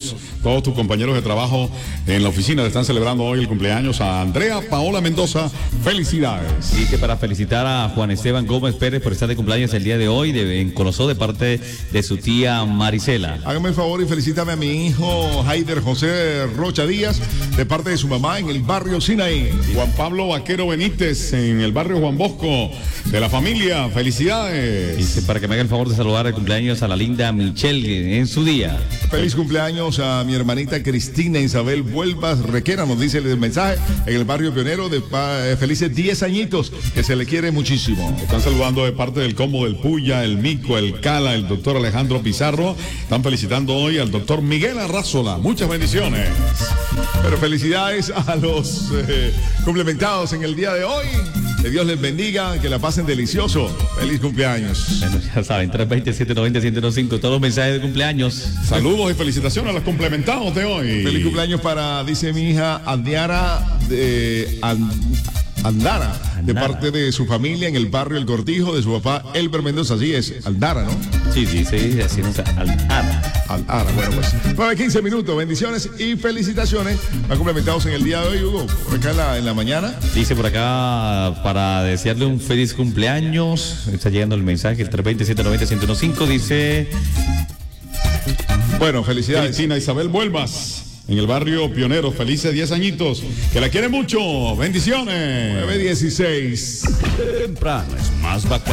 compañeros, todos tus compañeros de trabajo en la oficina están celebrando hoy el cumpleaños a Andrea Paola Mendoza. Felicidades. Dice para felicitar a Juan Esteban Gómez Pérez por estar de cumpleaños el día de hoy en Colosó de parte de su tía Marisela. Hágame el favor y felicítame a mi hijo Haider José Rocha Díaz de parte de su mamá en el barrio Sinaí. Juan Pablo Vaquero Benítez en el barrio Juan Bosco de la familia. Felicidades. Dice para que me haga el favor de saludar el cumpleaños a la linda Michelle en su día. Feliz cumpleaños a mi hermanita Cristina Isabel Vuelvas Requena, nos dice el mensaje en el barrio Pionero de felices 10 añitos, que se le quiere muchísimo. Están saludando de parte del Combo del Puya, el Mico, el Cala, el doctor Alejandro Pizarro. Están felicitando hoy al doctor Miguel Arrazola. Muchas bendiciones. Pero felicidades a los complementados en el día de hoy. Que Dios les bendiga, que la pasen delicioso. Feliz cumpleaños. Bueno, ya saben, 320-790-1015, todos los mensajes de cumpleaños. Saludos y felicitaciones a los complementados de hoy. Feliz cumpleaños para, dice mi hija, Andara, de parte de su familia en el barrio El Cortijo, de su papá Elber Mendoza. Así es, Andara, ¿no? Sí, así es, Andara, bueno, pues 9:15 minutos, bendiciones y felicitaciones. Van complementados en el día de hoy, Hugo, por acá en la mañana. Dice por acá, para desearle un feliz cumpleaños, está llegando el mensaje, el 320-790-1015, dice... Bueno, felicidades. Cristina Isabel Vuelvas en el barrio Pionero, felices 10 añitos, que la quiere mucho, bendiciones. 9:16. Temprano es más bacán.